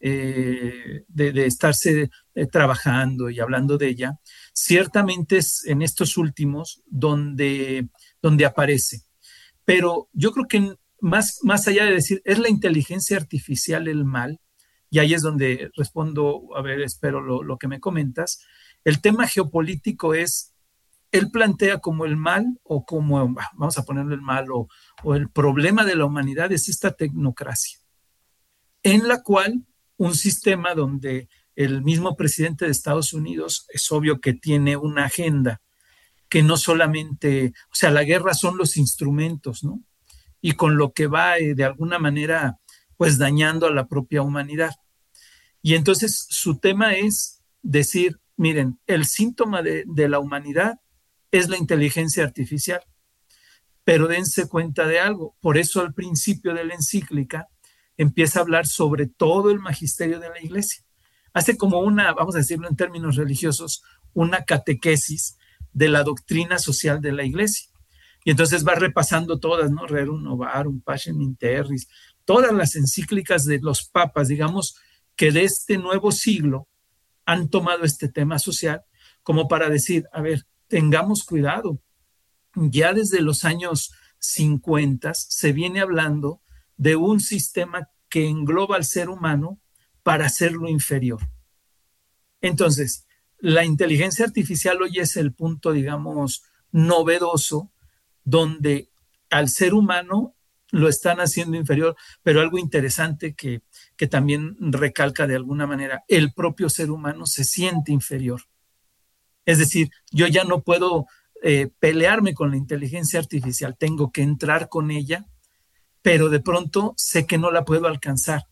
de estarse trabajando y hablando de ella, ciertamente es en estos últimos donde aparece. Pero yo creo que más allá de decir, ¿es la inteligencia artificial el mal? Y ahí es donde respondo, a ver, espero lo que me comentas. El tema geopolítico es, él plantea como el mal o como, vamos a ponerle el mal o el problema de la humanidad es esta tecnocracia, en la cual un sistema donde el mismo presidente de Estados Unidos es obvio que tiene una agenda que no solamente, o sea, la guerra son los instrumentos, ¿no? Y con lo que va de alguna manera pues dañando a la propia humanidad. Y entonces su tema es decir, miren, el síntoma de la humanidad es la inteligencia artificial, pero dense cuenta de algo. Por eso al principio de la encíclica empieza a hablar sobre todo el magisterio de la Iglesia. Hace como una, vamos a decirlo en términos religiosos, una catequesis de la doctrina social de la Iglesia. Y entonces va repasando todas, ¿no? Rerum Novarum, Pacem in Terris, todas las encíclicas de los papas, digamos, que de este nuevo siglo han tomado este tema social como para decir, a ver, tengamos cuidado. Ya desde los años 50 se viene hablando de un sistema que engloba al ser humano para hacerlo inferior. Entonces, la inteligencia artificial hoy es el punto, digamos, novedoso, donde al ser humano lo están haciendo inferior, pero algo interesante que también recalca de alguna manera, el propio ser humano se siente inferior. Es decir, yo ya no puedo pelearme con la inteligencia artificial, tengo que entrar con ella, pero de pronto sé que no la puedo alcanzar.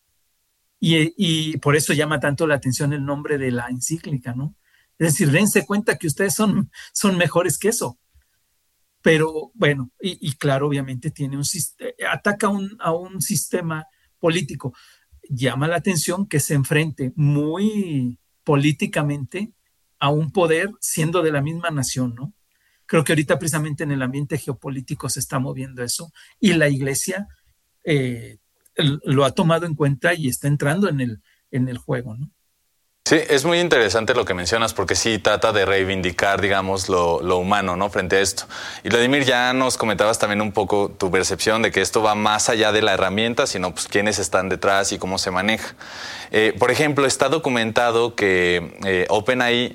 Y por eso llama tanto la atención el nombre de la encíclica, ¿no? Es decir, dense cuenta que ustedes son mejores que eso. Pero bueno, y claro, obviamente ataca a un sistema político. Llama la atención que se enfrente muy políticamente a un poder siendo de la misma nación, ¿no? Creo que ahorita precisamente en el ambiente geopolítico se está moviendo eso y la Iglesia lo ha tomado en cuenta y está entrando en el juego, ¿no? Sí, es muy interesante lo que mencionas porque sí trata de reivindicar, digamos, lo humano, ¿no? Frente a esto. Y Vladimir, ya nos comentabas también un poco tu percepción de que esto va más allá de la herramienta, sino pues quiénes están detrás y cómo se maneja. Por ejemplo, está documentado que OpenAI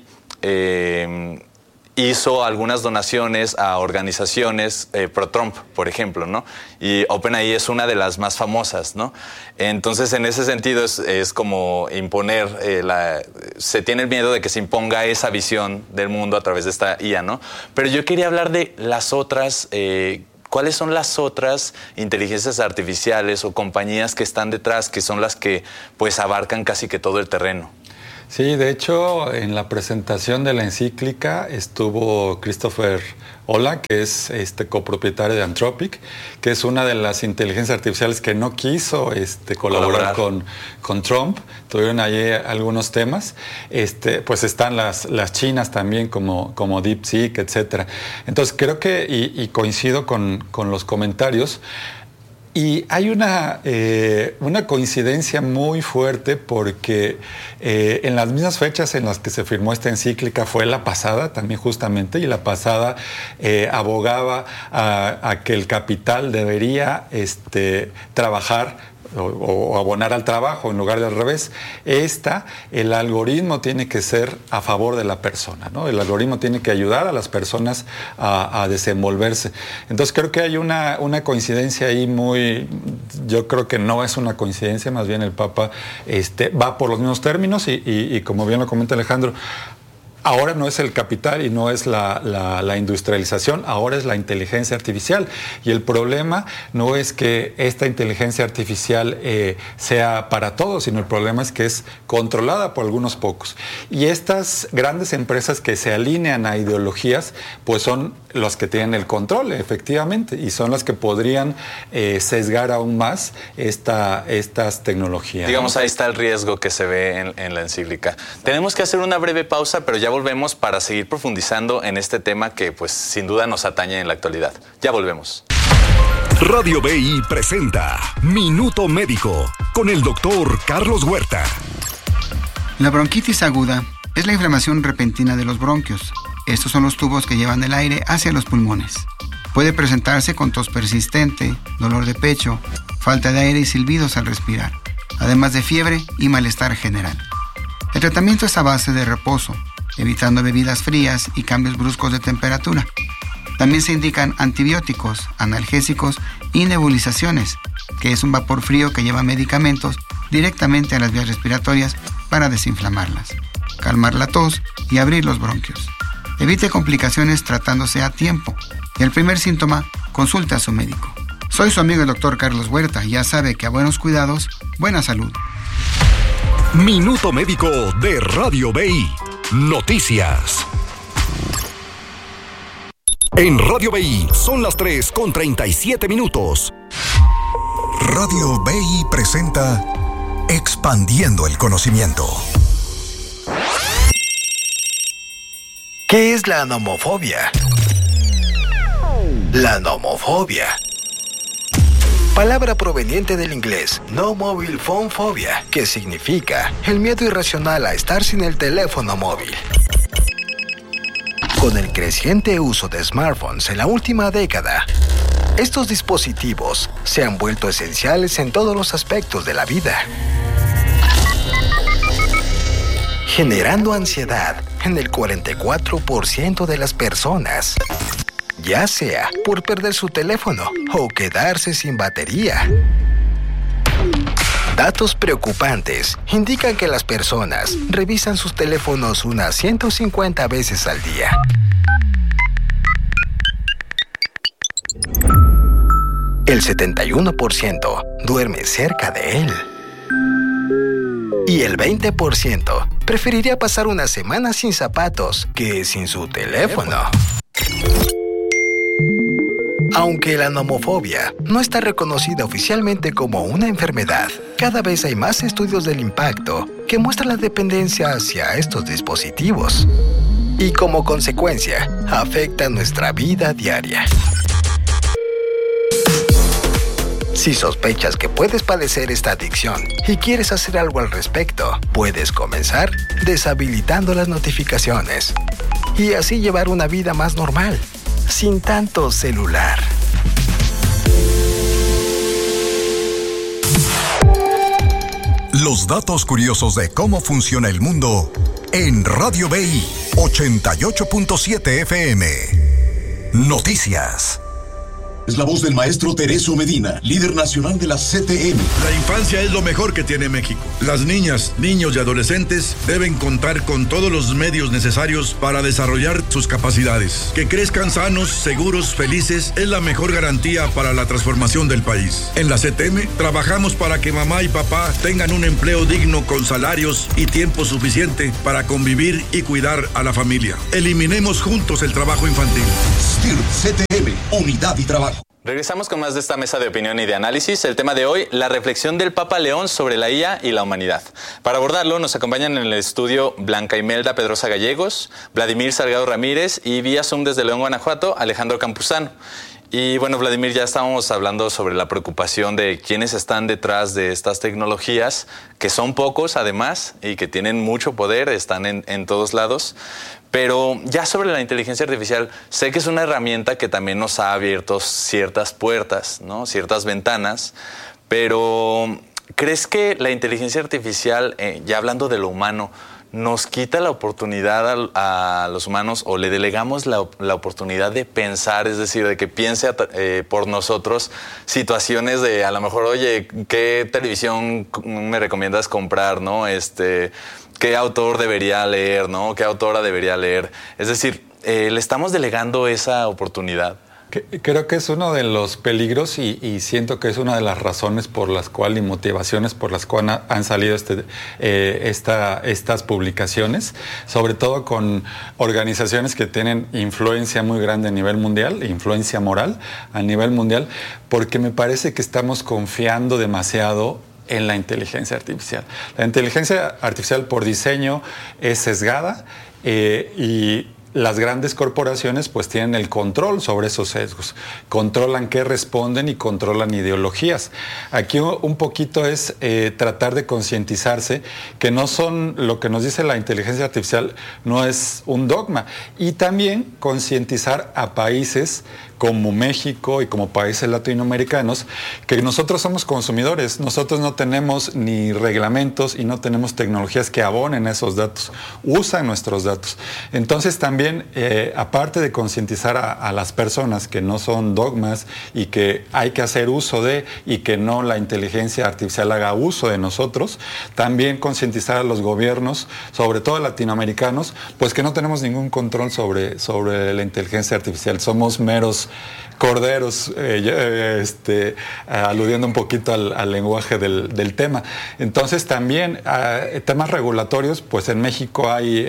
hizo algunas donaciones a organizaciones pro-Trump, por ejemplo, ¿no? Y OpenAI es una de las más famosas, ¿no? Entonces, en ese sentido, es como imponer, se tiene el miedo de que se imponga esa visión del mundo a través de esta IA, ¿no? Pero yo quería hablar de las otras... ¿Cuáles son las otras inteligencias artificiales o compañías que están detrás, que son las que pues abarcan casi que todo el terreno? Sí, de hecho, en la presentación de la encíclica estuvo Christopher Olah, que es copropietario de Anthropic, que es una de las inteligencias artificiales que no quiso colaborar con Trump. Tuvieron allí algunos temas. Pues están las chinas también, como DeepSeek, etcétera. Entonces, creo que, y coincido con los comentarios, y hay una coincidencia muy fuerte porque en las mismas fechas en las que se firmó esta encíclica fue la pasada también justamente, y la pasada abogaba a que el capital debería trabajar o abonar al trabajo en lugar de al revés. El algoritmo tiene que ser a favor de la persona, ¿no? El algoritmo tiene que ayudar a las personas a desenvolverse. Entonces creo que hay una coincidencia ahí yo creo que no es una coincidencia, más bien el Papa va por los mismos términos y como bien lo comenta Alejandro, ahora no es el capital y no es la industrialización, ahora es la inteligencia artificial. Y el problema no es que esta inteligencia artificial sea para todos, sino el problema es que es controlada por algunos pocos. Y estas grandes empresas que se alinean a ideologías, pues son los que tienen el control, efectivamente, y son las que podrían sesgar aún más estas tecnologías. Digamos, ahí está el riesgo que se ve en la encíclica. Tenemos que hacer una breve pausa, pero ya volvemos para seguir profundizando en este tema que pues sin duda nos atañe en la actualidad. Ya volvemos. Radio BI presenta Minuto Médico con el doctor Carlos Huerta. La bronquitis aguda es la inflamación repentina de los bronquios. Estos son los tubos que llevan el aire hacia los pulmones. Puede presentarse con tos persistente, dolor de pecho, falta de aire y silbidos al respirar, además de fiebre y malestar general. El tratamiento es a base de reposo, evitando bebidas frías y cambios bruscos de temperatura. También se indican antibióticos, analgésicos y nebulizaciones, que es un vapor frío que lleva medicamentos directamente a las vías respiratorias para desinflamarlas, calmar la tos y abrir los bronquios. Evite complicaciones tratándose a tiempo. Y el primer síntoma, consulte a su médico. Soy su amigo el doctor Carlos Huerta y ya sabe que a buenos cuidados, buena salud. Minuto Médico de Radio BI. Noticias. En Radio BI son las 3:37. Radio BI presenta Expandiendo el Conocimiento. ¿Qué es la nomofobia? La nomofobia, palabra proveniente del inglés No Mobile Phone Phobia, que significa el miedo irracional a estar sin el teléfono móvil. Con el creciente uso de smartphones en la última década, estos dispositivos se han vuelto esenciales en todos los aspectos de la vida, generando ansiedad en el 44% de las personas, ya sea por perder su teléfono o quedarse sin batería. Datos preocupantes indican que las personas revisan sus teléfonos unas 150 veces al día. El 71% duerme cerca de él. Y el 20% preferiría pasar una semana sin zapatos que sin su teléfono. Aunque la nomofobia no está reconocida oficialmente como una enfermedad, cada vez hay más estudios del impacto que muestran la dependencia hacia estos dispositivos y como consecuencia afecta nuestra vida diaria. Si sospechas que puedes padecer esta adicción y quieres hacer algo al respecto, puedes comenzar deshabilitando las notificaciones y así llevar una vida más normal, sin tanto celular. Los datos curiosos de cómo funciona el mundo en Radio BI 88.7 FM. Noticias. Es la voz del maestro Tereso Medina, líder nacional de la CTM. La infancia es lo mejor que tiene México. Las niñas, niños y adolescentes deben contar con todos los medios necesarios para desarrollar sus capacidades. Que crezcan sanos, seguros, felices es la mejor garantía para la transformación del país. En la CTM trabajamos para que mamá y papá tengan un empleo digno con salarios y tiempo suficiente para convivir y cuidar a la familia. Eliminemos juntos el trabajo infantil. STIR CTM, unidad y trabajo. Regresamos con más de esta mesa de opinión y de análisis. El tema de hoy, la reflexión del Papa León sobre la IA y la humanidad. Para abordarlo nos acompañan en el estudio Blanca Imelda Pedrosa Gallegos, Vladimir Salgado Ramírez y vía Zoom desde León, Guanajuato, Alejandro Campuzano. Y bueno, Vladimir, ya estábamos hablando sobre la preocupación de quiénes están detrás de estas tecnologías, que son pocos además y que tienen mucho poder, están en todos lados. Pero ya sobre la inteligencia artificial, sé que es una herramienta que también nos ha abierto ciertas puertas, ¿no? Ciertas ventanas, pero ¿crees que la inteligencia artificial, ya hablando de lo humano, nos quita la oportunidad a los humanos o le delegamos la oportunidad de pensar, es decir, de que piense por nosotros situaciones de a lo mejor, oye, ¿qué televisión me recomiendas comprar, no? ¿Qué autor debería leer, no? ¿Qué autora debería leer? Es decir, ¿le estamos delegando esa oportunidad? Creo que es uno de los peligros y siento que es una de las razones por las cuales y motivaciones por las cuales han salido estas publicaciones, sobre todo con organizaciones que tienen influencia muy grande a nivel mundial, influencia moral a nivel mundial, porque me parece que estamos confiando demasiado en la inteligencia artificial. La inteligencia artificial por diseño es sesgada y las grandes corporaciones pues tienen el control sobre esos sesgos, controlan qué responden y controlan ideologías. Aquí un poquito es tratar de concientizarse que no son, lo que nos dice la inteligencia artificial no es un dogma, y también concientizar a países como México y como países latinoamericanos, que nosotros somos consumidores, nosotros no tenemos ni reglamentos y no tenemos tecnologías que abonen esos datos, usan nuestros datos. Entonces también, aparte de concientizar a las personas que no son dogmas y que hay que hacer uso de, y que no la inteligencia artificial haga uso de nosotros, también concientizar a los gobiernos, sobre todo latinoamericanos, pues que no tenemos ningún control sobre la inteligencia artificial, somos meros corderos, aludiendo un poquito al lenguaje del tema. Entonces también temas regulatorios, pues en México hay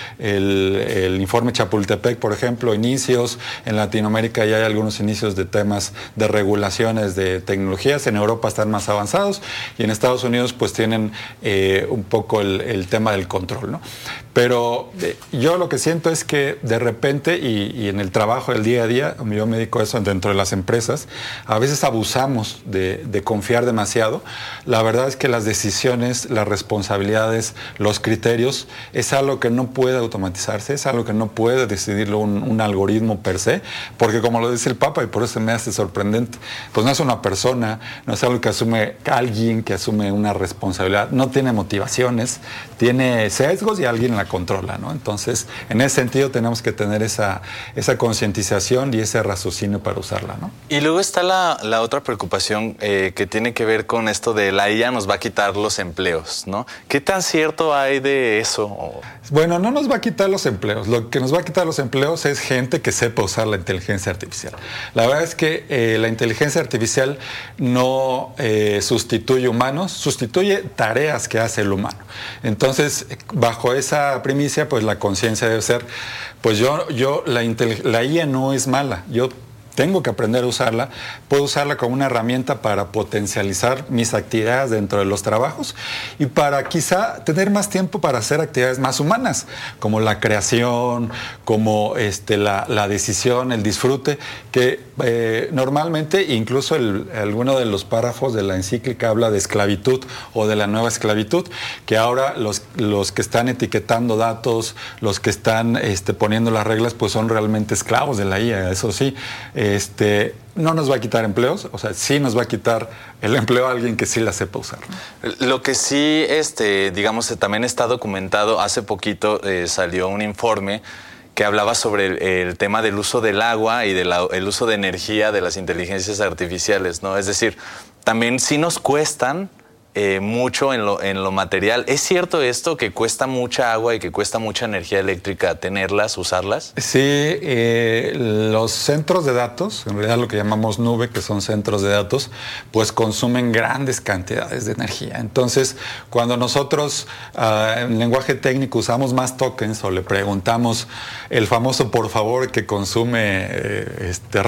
el informe Chapultepec, por ejemplo, inicios, en Latinoamérica ya hay algunos inicios de temas de regulaciones de tecnologías, en Europa están más avanzados y en Estados Unidos pues tienen un poco el tema del control, ¿no? Pero yo lo que siento es que de repente, y en el trabajo del día a día, yo me dedico a eso dentro de las empresas, a veces abusamos de confiar demasiado. La verdad es que las decisiones, las responsabilidades, los criterios, es algo que no puede automatizarse, es algo que no puede decidirlo un algoritmo per se, porque como lo dice el Papa, y por eso me hace sorprendente, pues no es una persona, no es algo que asume alguien que asume una responsabilidad, no tiene motivaciones, tiene sesgos y alguien la controla, ¿no? Entonces, en ese sentido tenemos que tener esa concientización y ese raciocinio para usarla, ¿no? Y luego está la otra preocupación que tiene que ver con esto de la IA nos va a quitar los empleos, ¿no? ¿Qué tan cierto hay de eso? Bueno, no nos va a quitar los empleos. Lo que nos va a quitar los empleos es gente que sepa usar la inteligencia artificial. La verdad es que la inteligencia artificial no sustituye humanos, sustituye tareas que hace el humano. Entonces, bajo esa primicia, pues la conciencia debe ser, pues la IA no es mala. Yo tengo que aprender a usarla, puedo usarla como una herramienta para potencializar mis actividades dentro de los trabajos y para quizá tener más tiempo para hacer actividades más humanas, como la creación, como la decisión, el disfrute, que normalmente incluso alguno de los párrafos de la encíclica habla de esclavitud o de la nueva esclavitud, que ahora los que están etiquetando datos, los que están poniendo las reglas, pues son realmente esclavos de la IA. Eso sí, no nos va a quitar empleos, o sea, sí nos va a quitar el empleo a alguien que sí la sepa usar. Lo que sí, digamos, también está documentado, hace poquito salió un informe que hablaba sobre el tema del uso del agua y el uso de energía de las inteligencias artificiales, ¿no? Es decir, también sí nos cuestan mucho en lo material. ¿Es cierto esto, que cuesta mucha agua y que cuesta mucha energía eléctrica tenerlas, usarlas? Sí, los centros de datos, en realidad lo que llamamos nube, que son centros de datos, pues consumen grandes cantidades de energía. Entonces, cuando nosotros en lenguaje técnico usamos más tokens o le preguntamos el famoso por favor que consume